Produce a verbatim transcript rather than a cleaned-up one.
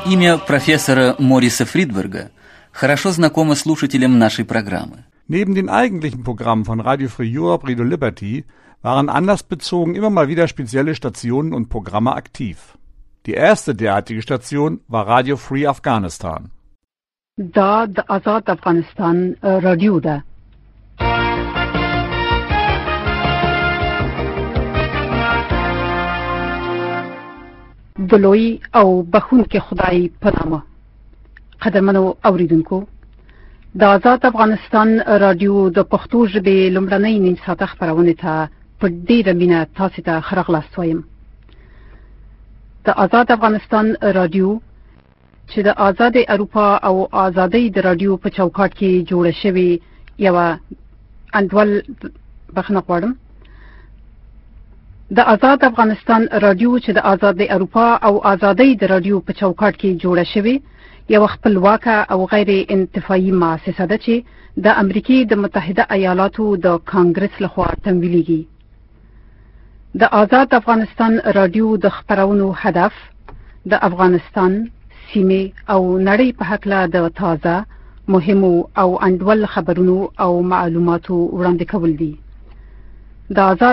Имя профессора Мориса Фридберга хорошо знакомо слушателям нашей программы. Neben den eigentlichen Programmen von Radio Free Europe, Radio Liberty waren anlassbezogen immer mal wieder spezielle Stationen und Programme aktiv. Die erste derartige Station war Radio Free Afghanistan. دا د آزاد افغانستان رادیو ده. د لوی او بخونکي خدای په نامه. قدرمنو اوریدونکو، د آزاد افغانستان رادیو د پښتو ژبې لومړنۍ نیم ساعته خپرونې ته په ډېره مینه تاسو ته ښه راغلاست وایم. د آزاد افغانستان رادیو چې د آزاد اروپا او آزادۍ د رادیو په چوکاټ کې جوړه شوې یوه انډول بخښنه غواړم د آزاد افغانستان رادیو چې د آزاد اروپا او آزادۍ د رادیو په چوکاټ کې جوړه شوې یوه خپلواکه او غیر انتفاعي مؤسسه ده چې د امریکې د متحده ایالاتو د کانګرس لخوا تمویلېږي. د آزاد افغانستان رادیو د خپرونو هدف د افغانستان، سیمه او نړۍ په هکله د تازه، مهمو او انډول خبرونو او معلوماتو وړاندې کول دي. د آزاد